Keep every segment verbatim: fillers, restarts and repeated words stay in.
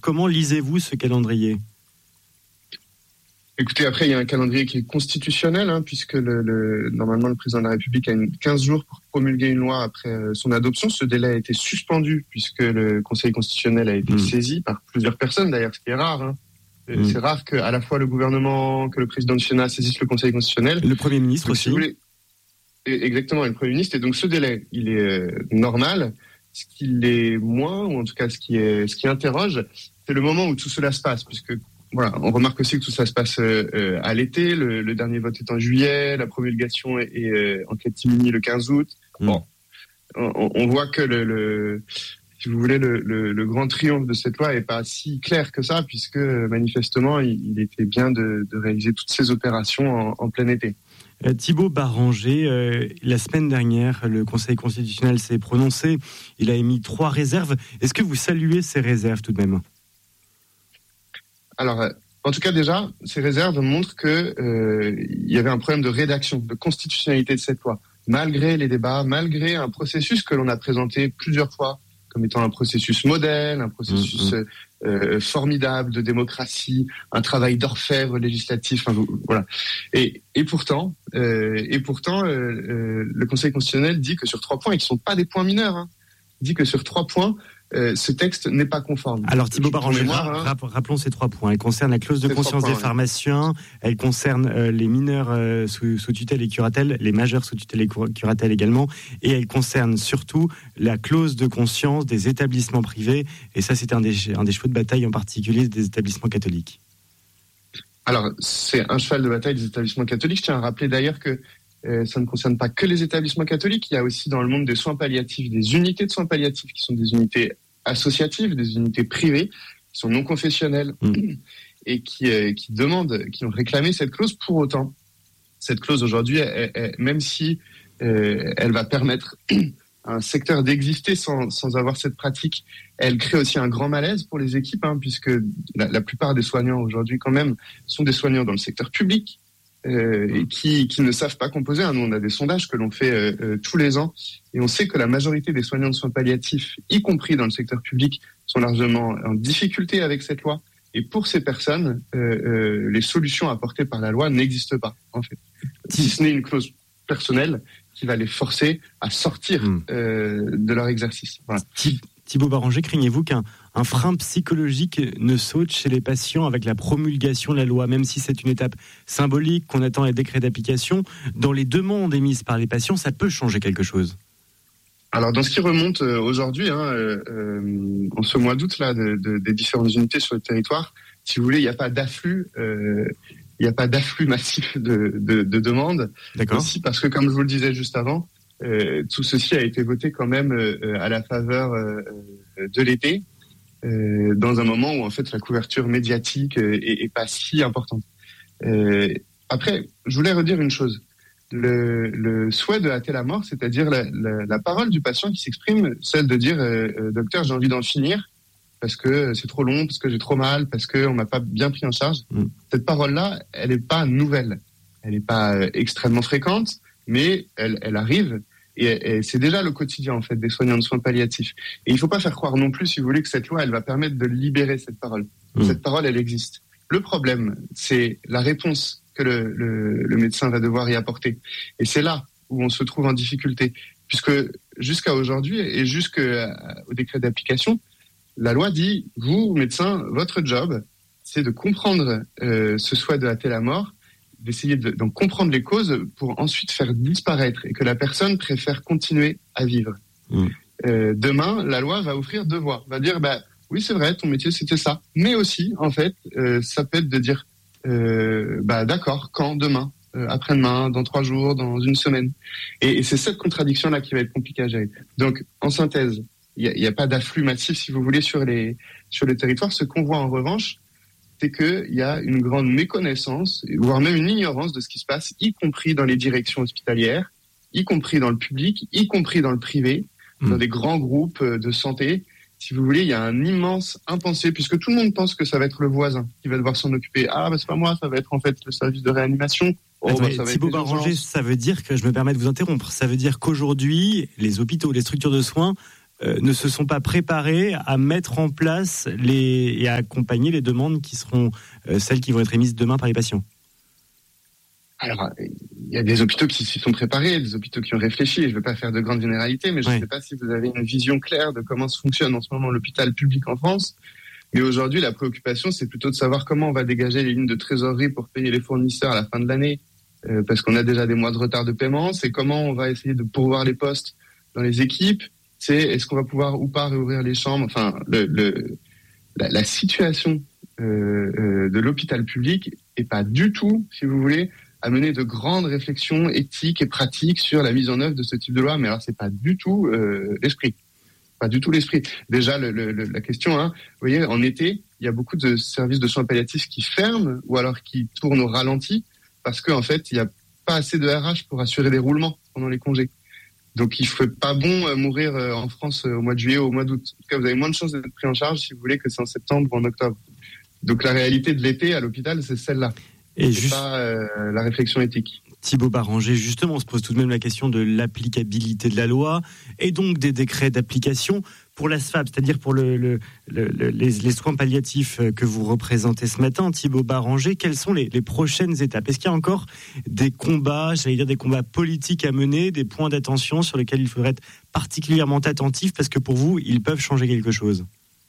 Comment lisez-vous ce calendrier ? Écoutez, après, il y a un calendrier qui est constitutionnel, hein, puisque le, le, normalement, le président de la République a une, quinze jours pour promulguer une loi après euh, son adoption. Ce délai a été suspendu, puisque le Conseil constitutionnel a été mmh. saisi par plusieurs personnes, d'ailleurs, ce qui est rare. Hein. Mmh. C'est rare qu'à la fois le gouvernement, que le président du Sénat saisisse le Conseil constitutionnel. Le Premier ministre donc, aussi. Si vous voulez, exactement, le Premier ministre. Et donc, ce délai, il est euh, normal. Ce qui l'est moins, ou en tout cas, ce qui, est, ce qui interroge, c'est le moment où tout cela se passe, puisque voilà, on remarque aussi que tout ça se passe euh, à l'été. Le, le dernier vote est en juillet. La promulgation est, est euh, en catimini le quinze août. Mmh. Bon, on, on voit que le, le, si vous voulez, le, le, le grand triomphe de cette loi est pas si clair que ça, puisque manifestement, il, il était bien de, de réaliser toutes ces opérations en, en plein été. Euh, Thibault Barranger, euh, la semaine dernière, le Conseil constitutionnel s'est prononcé. Il a émis trois réserves. Est-ce que vous saluez ces réserves tout de même ? Alors, en tout cas, déjà, ces réserves montrent qu'il euh, y avait un problème de rédaction, de constitutionnalité de cette loi. Malgré les débats, malgré un processus que l'on a présenté plusieurs fois comme étant un processus modèle, un processus mmh, euh, formidable de démocratie, un travail d'orfèvre législatif, enfin, voilà. Et, et pourtant, euh, et pourtant, euh, euh, le Conseil constitutionnel dit que sur trois points, et qui ne sont pas des points mineurs, hein, dit que sur trois points, Euh, ce texte n'est pas conforme. Alors Thibault Barranger, hein. rappelons ces trois points. Elle concerne la clause de conscience points, des pharmaciens, ouais. Elle concerne euh, les mineurs euh, sous, sous tutelle et curatelle, les majeurs sous tutelle et curatelle également, et elle concerne surtout la clause de conscience des établissements privés, et ça c'est un des, un des chevaux de bataille en particulier des établissements catholiques. Alors c'est un cheval de bataille des établissements catholiques. Je tiens à rappeler d'ailleurs que Euh, ça ne concerne pas que les établissements catholiques. Il y a aussi dans le monde des soins palliatifs des unités de soins palliatifs qui sont des unités associatives, des unités privées, qui sont non confessionnelles mmh. et qui, euh, qui demandent, qui ont réclamé cette clause. Pour autant, cette clause aujourd'hui, elle, elle, même si euh, elle va permettre à un secteur d'exister sans, sans avoir cette pratique, elle crée aussi un grand malaise pour les équipes, hein, puisque la, la plupart des soignants aujourd'hui quand même sont des soignants dans le secteur public. Euh, et qui, qui ne savent pas composer. Nous, on a des sondages que l'on fait euh, euh, tous les ans et on sait que la majorité des soignants de soins palliatifs, y compris dans le secteur public, sont largement en difficulté avec cette loi. Et pour ces personnes, euh, euh, les solutions apportées par la loi n'existent pas, en fait. Si ce n'est une clause personnelle qui va les forcer à sortir mmh. euh, de leur exercice. Voilà. Thibault Barranger, craignez-vous qu'un un frein psychologique ne saute chez les patients avec la promulgation de la loi, même si c'est une étape symbolique, qu'on attend les décrets d'application, dans les demandes émises par les patients, ça peut changer quelque chose? Alors, dans ce qui remonte euh, aujourd'hui, hein, euh, euh, en ce mois d'août, là, de, de, des différentes unités sur le territoire, si vous voulez, il n'y a pas d'afflux, euh, il n'y a pas d'afflux massif de, de, de demandes. D'accord. Aussi parce que, comme je vous le disais juste avant, euh, tout ceci a été voté quand même euh, à la faveur euh, de l'été, euh, dans un moment où en fait la couverture médiatique euh, est, est pas si importante. Euh, après, je voulais redire une chose. Le, le souhait de hâter la mort, c'est-à-dire la, la, la parole du patient qui s'exprime, celle de dire euh, « Docteur, j'ai envie d'en finir parce que c'est trop long, parce que j'ai trop mal, parce qu'on m'a pas bien pris en charge. Mm. » Cette parole-là, elle n'est pas nouvelle. Elle n'est pas euh, extrêmement fréquente, mais elle, elle arrive et, et c'est déjà le quotidien en fait des soignants de soins palliatifs. Et il ne faut pas faire croire non plus, si vous voulez, que cette loi, elle va permettre de libérer cette parole. Mm. Cette parole, elle existe. Le problème, c'est la réponse que le, le, le médecin va devoir y apporter. Et c'est là où on se trouve en difficulté. Puisque jusqu'à aujourd'hui et jusqu'au décret d'application, la loi dit, vous, médecin, votre job, c'est de comprendre euh, ce souhait de hâter la mort, d'essayer de, d'en comprendre les causes pour ensuite faire disparaître et que la personne préfère continuer à vivre. Mmh. Euh, demain, la loi va offrir deux voies. Va dire, bah, oui, c'est vrai, ton métier, c'était ça. Mais aussi, en fait, euh, ça peut être de dire, Euh, bah d'accord, quand, demain, euh, après-demain, dans trois jours, dans une semaine. Et, et c'est cette contradiction-là qui va être compliquée à gérer. Donc, en synthèse, il n'y a, a pas d'afflux massif, si vous voulez, sur les sur le territoire. Ce qu'on voit en revanche, c'est qu'il y a une grande méconnaissance, voire même une ignorance de ce qui se passe, y compris dans les directions hospitalières, y compris dans le public, y compris dans le privé, mmh. dans des grands groupes de santé. Si vous voulez, il y a un immense impensé, puisque tout le monde pense que ça va être le voisin qui va devoir s'en occuper. Ah, bah, c'est pas moi, ça va être en fait le service de réanimation. Oh, Attends, bah, ça va Thibault être Barranger, ça veut dire que, je me permets de vous interrompre, ça veut dire qu'aujourd'hui, les hôpitaux, les structures de soins euh, ne se sont pas préparés à mettre en place les, et à accompagner les demandes qui seront euh, celles qui vont être émises demain par les patients? Alors, il y a des hôpitaux qui s'y sont préparés, des hôpitaux qui ont réfléchi. Je ne veux pas faire de grandes généralités, mais je ne ouais. sais pas si vous avez une vision claire de comment se fonctionne en ce moment l'hôpital public en France. Mais aujourd'hui, la préoccupation, c'est plutôt de savoir comment on va dégager les lignes de trésorerie pour payer les fournisseurs à la fin de l'année, euh, parce qu'on a déjà des mois de retard de paiement. C'est comment on va essayer de pourvoir les postes dans les équipes. C'est est-ce qu'on va pouvoir ou pas réouvrir les chambres. Enfin, le, le, la, la situation euh, euh, de l'hôpital public est pas du tout, si vous voulez, à mener de grandes réflexions éthiques et pratiques sur la mise en œuvre de ce type de loi. Mais alors, c'est pas du tout euh, l'esprit. Pas du tout l'esprit. Déjà, le, le, la question, hein, vous voyez, en été, il y a beaucoup de services de soins palliatifs qui ferment ou alors qui tournent au ralenti parce qu'en fait, il n'y a pas assez de R H pour assurer des roulements pendant les congés. Donc, il ne fait pas bon mourir en France au mois de juillet ou au mois d'août. En tout cas, vous avez moins de chances d'être pris en charge si vous voulez que c'est en septembre ou en octobre. Donc, la réalité de l'été à l'hôpital, c'est celle-là. Et c'est juste... pas euh, la réflexion éthique. Thibault Barranger, justement, on se pose tout de même la question de l'applicabilité de la loi et donc des décrets d'application pour l'A S F A B, c'est-à-dire pour le, le, le, les, les soins palliatifs que vous représentez ce matin. Thibault Barranger, quelles sont les, les prochaines étapes? Est-ce qu'il y a encore des combats, j'allais dire des combats politiques à mener, des points d'attention sur lesquels il faudrait être particulièrement attentif parce que pour vous, ils peuvent changer quelque chose?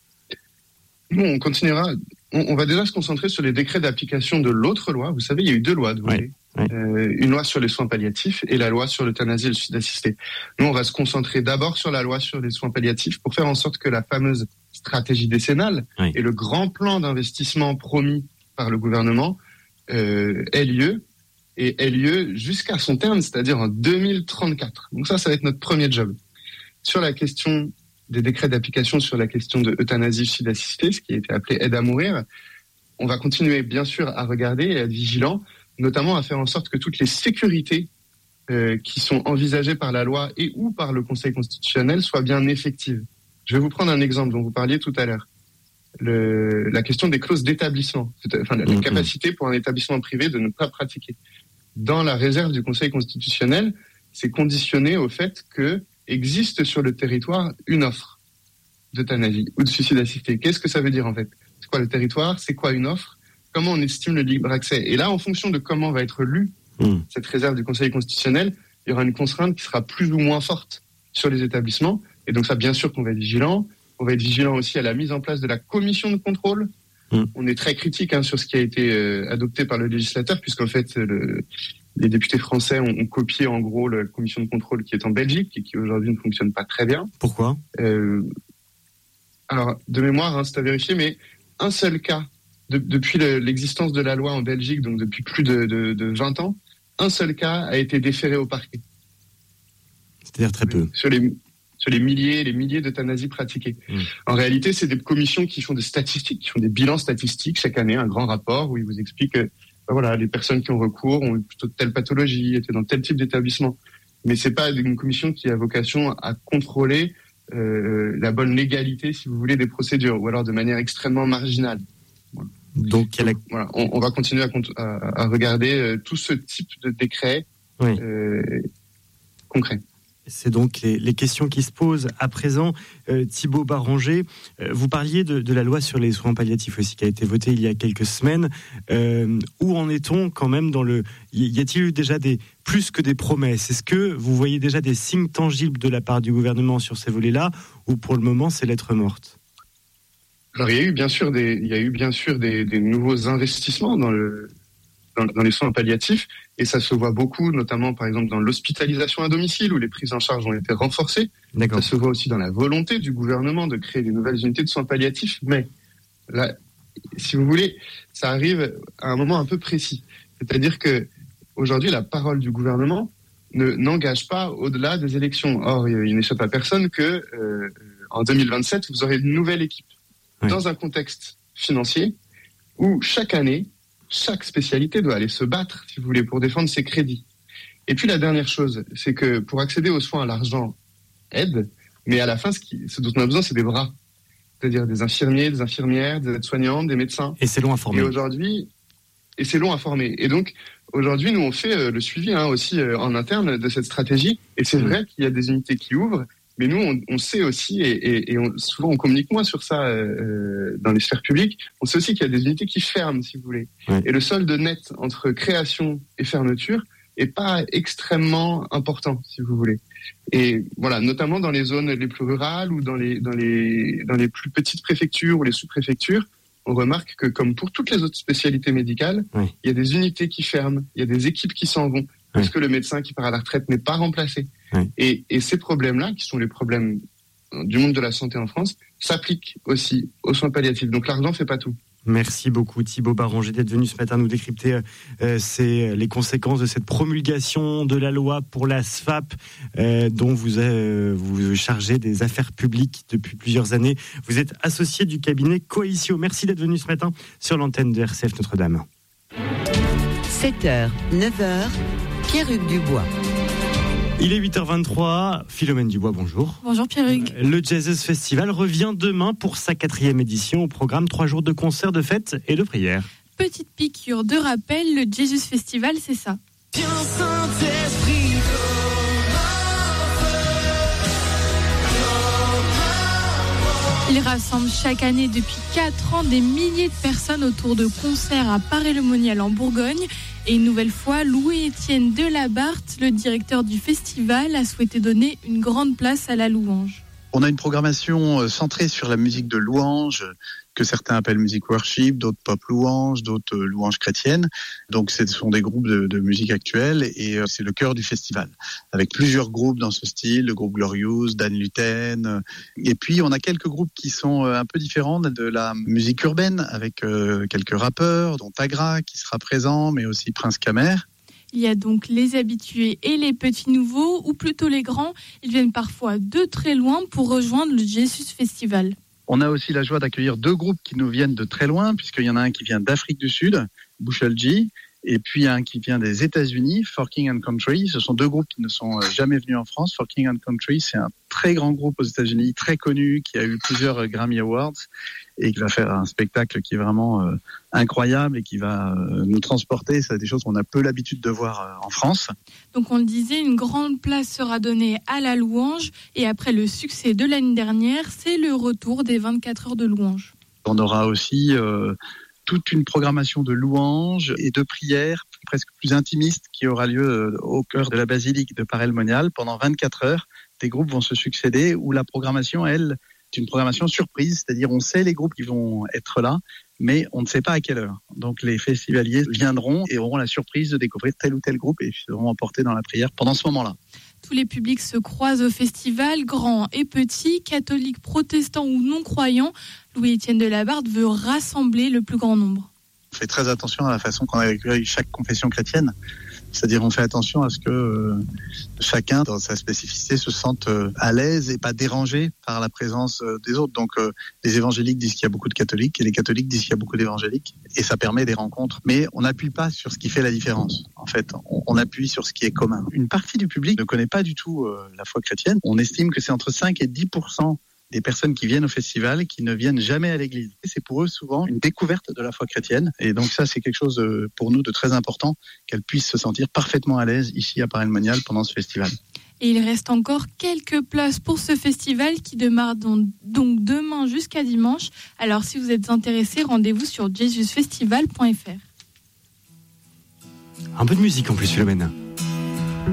Bon, on continuera. On, on va déjà se concentrer sur les décrets d'application de l'autre loi. Vous savez, il y a eu deux lois de voter. Oui. Euh, une loi sur les soins palliatifs et la loi sur l'euthanasie et le suicide assisté. Nous, on va se concentrer d'abord sur la loi sur les soins palliatifs pour faire en sorte que la fameuse stratégie décennale oui. et le grand plan d'investissement promis par le gouvernement euh, ait lieu et ait lieu jusqu'à son terme, c'est-à-dire en deux mille trente-quatre. Donc ça, ça va être notre premier job. Sur la question des décrets d'application sur la question de euthanasie et suicide assisté, ce qui a été appelé aide à mourir, on va continuer bien sûr à regarder et à être vigilant, notamment à faire en sorte que toutes les sécurités euh, qui sont envisagées par la loi et ou par le Conseil constitutionnel soient bien effectives. Je vais vous prendre un exemple dont vous parliez tout à l'heure. Le, la question des clauses d'établissement, enfin la mmh. capacité pour un établissement privé de ne pas pratiquer. Dans la réserve du Conseil constitutionnel, c'est conditionné au fait que existe sur le territoire une offre d'euthanasie ou de suicide assisté. Qu'est-ce que ça veut dire en fait? C'est quoi le territoire? C'est quoi une offre? Comment on estime le libre accès? Et là, en fonction de comment va être lue mmh. cette réserve du Conseil constitutionnel, il y aura une contrainte qui sera plus ou moins forte sur les établissements. Et donc ça, bien sûr qu'on va être vigilant. On va être vigilant aussi à la mise en place de la commission de contrôle. Mmh. On est très critique hein, sur ce qui a été euh, adopté par le législateur, puisqu'en fait, le, les députés français ont, ont copié en gros la commission de contrôle qui est en Belgique et qui aujourd'hui ne fonctionne pas très bien. Pourquoi? euh, Alors, de mémoire, hein, c'est à vérifier, mais un seul cas De, depuis le, l'existence de la loi en Belgique, donc depuis plus de, de, de vingt ans, un seul cas a été déféré au parquet. C'est-à-dire très peu. Sur les, sur les milliers les milliers d'euthanasies pratiquées. Mmh. En réalité, c'est des commissions qui font des statistiques, qui font des bilans statistiques chaque année, un grand rapport où ils vous expliquent que ben voilà, les personnes qui ont recours ont eu plutôt telle pathologie, étaient dans tel type d'établissement. Mais c'est pas une commission qui a vocation à contrôler euh, la bonne légalité, si vous voulez, des procédures, ou alors de manière extrêmement marginale. Voilà. Donc, Donc la... voilà, on, on va continuer à, à, à regarder euh, tout ce type de décret oui. euh, concret. C'est donc les, les questions qui se posent à présent. Euh, Thibault Barranger, euh, vous parliez de, de la loi sur les soins palliatifs aussi, qui a été votée il y a quelques semaines. Euh, où en est-on quand même dans le... Y a-t-il eu déjà des, plus que des promesses? Est-ce que vous voyez déjà des signes tangibles de la part du gouvernement sur ces volets-là, ou pour le moment c'est lettre morte? Alors, il y a eu bien sûr des, il y a eu bien sûr des, des nouveaux investissements dans le, dans, dans les soins palliatifs, et ça se voit beaucoup, notamment par exemple dans l'hospitalisation à domicile où les prises en charge ont été renforcées. D'accord. Ça se voit aussi dans la volonté du gouvernement de créer des nouvelles unités de soins palliatifs, mais là, si vous voulez, ça arrive à un moment un peu précis. C'est-à-dire que aujourd'hui, la parole du gouvernement ne n'engage pas au-delà des élections. Or, il n'échappe à personne que euh, en deux mille vingt-sept, vous aurez une nouvelle équipe. Oui. Dans un contexte financier où chaque année, chaque spécialité doit aller se battre, si vous voulez, pour défendre ses crédits. Et puis la dernière chose, c'est que pour accéder aux soins, l'argent aide, mais à la fin, ce, qui, ce dont on a besoin, c'est des bras. C'est-à-dire des infirmiers, des infirmières, des aides-soignantes, des médecins. Et c'est long à former. Et aujourd'hui, et c'est long à former. Et donc, aujourd'hui, nous, on fait euh, le suivi hein, aussi euh, en interne de cette stratégie. Et c'est mmh. vrai qu'il y a des unités qui ouvrent, Mais nous, on, on sait aussi, et, et, et on, souvent on communique moins sur ça euh, dans les sphères publiques, on sait aussi qu'il y a des unités qui ferment, si vous voulez. Ouais. Et le solde net entre création et fermeture est pas extrêmement important, si vous voulez. Et voilà, notamment dans les zones les plus rurales ou dans les, dans les, dans les plus petites préfectures ou les sous-préfectures, on remarque que comme pour toutes les autres spécialités médicales, oui. il y a des unités qui ferment, il y a des équipes qui s'en vont, parce oui. que le médecin qui part à la retraite n'est pas remplacé. Oui. Et, et ces problèmes-là, qui sont les problèmes du monde de la santé en France, s'appliquent aussi aux soins palliatifs. Donc l'argent ne fait pas tout. Merci beaucoup Thibaut Barranger d'être venu ce matin nous décrypter euh, ces, les conséquences de cette promulgation de la loi pour la S F A P euh, dont vous euh, vous chargez des affaires publiques depuis plusieurs années. Vous êtes associé du cabinet Coalition. Merci d'être venu ce matin sur l'antenne de R C F Notre-Dame. sept heures, neuf heures, Pierre-Hugues Dubois. Il est huit heures vingt-trois, Philomène Dubois, bonjour. Bonjour Pierre-Hugues. Le Jazzes Festival revient demain pour sa quatrième édition. Au programme, trois jours de concerts, de fêtes et de prières. Petite piqûre de rappel, le Jazzes Festival, c'est ça. Il rassemble chaque année depuis quatre ans des milliers de personnes autour de concerts à Paray-le-Monial en Bourgogne. Et une nouvelle fois, Louis-Étienne Delabarthe, le directeur du festival, a souhaité donner une grande place à la louange. On a une programmation centrée sur la musique de louange, que certains appellent musique worship, d'autres pop louange, d'autres louanges chrétiennes. Donc ce sont des groupes de, de musique actuelle et c'est le cœur du festival. Avec plusieurs groupes dans ce style, le groupe Glorious, Dan Luten. Et puis on a quelques groupes qui sont un peu différents de la musique urbaine, avec quelques rappeurs, dont Tagra qui sera présent, mais aussi Prince Kamer. Il y a donc les habitués et les petits nouveaux, ou plutôt les grands. Ils viennent parfois de très loin pour rejoindre le Jesus Festival. On a aussi la joie d'accueillir deux groupes qui nous viennent de très loin, puisqu'il y en a un qui vient d'Afrique du Sud, Bushel G, et puis un qui vient des États-Unis, For King and Country. Ce sont deux groupes qui ne sont jamais venus en France. For King and Country, c'est un très grand groupe aux États-Unis, très connu, qui a eu plusieurs Grammy Awards et qui va faire un spectacle qui est vraiment euh, incroyable et qui va euh, nous transporter. C'est des choses qu'on a peu l'habitude de voir euh, en France. Donc on le disait, une grande place sera donnée à la louange et après le succès de l'année dernière, c'est le retour des vingt-quatre heures de louange. On aura aussi euh, toute une programmation de louanges et de prières presque plus intimiste qui aura lieu au cœur de la basilique de Paray-le-Monial pendant vingt-quatre heures. Des groupes vont se succéder où la programmation, elle, est une programmation surprise, c'est-à-dire on sait les groupes qui vont être là, mais on ne sait pas à quelle heure. Donc les festivaliers viendront et auront la surprise de découvrir tel ou tel groupe et seront emportés dans la prière pendant ce moment-là. Tous les publics se croisent au festival, grands et petits, catholiques, protestants ou non-croyants. Louis-Étienne Delabarthe veut rassembler le plus grand nombre. On fait très attention à la façon qu'on accueille chaque confession chrétienne. C'est-à-dire on fait attention à ce que euh, chacun, dans sa spécificité, se sente euh, à l'aise et pas dérangé par la présence euh, des autres. Donc euh, les évangéliques disent qu'il y a beaucoup de catholiques et les catholiques disent qu'il y a beaucoup d'évangéliques et ça permet des rencontres. Mais on n'appuie pas sur ce qui fait la différence. En fait, on, on appuie sur ce qui est commun. Une partie du public ne connaît pas du tout euh, la foi chrétienne. On estime que c'est entre cinq et dix pour cent des personnes qui viennent au festival qui ne viennent jamais à l'église. C'est pour eux souvent une découverte de la foi chrétienne. Et donc ça, c'est quelque chose pour nous de très important, qu'elles puissent se sentir parfaitement à l'aise ici à Paray-le-Monial pendant ce festival. Et il reste encore quelques places pour ce festival qui démarre donc demain jusqu'à dimanche. Alors si vous êtes intéressés, rendez-vous sur jesus festival point f r. Un peu de musique en plus, Philomène.